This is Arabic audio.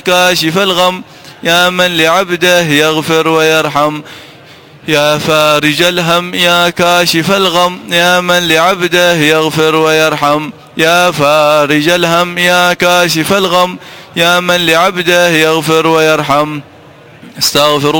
كاشف الغم يا من لعبده يغفر ويرحم. يا فارج الهم يا كاشف الغم يا من لعبده يغفر ويرحم. يا فارج الهم يا كاشف الغم يا من لعبده يغفر ويرحم. استغفر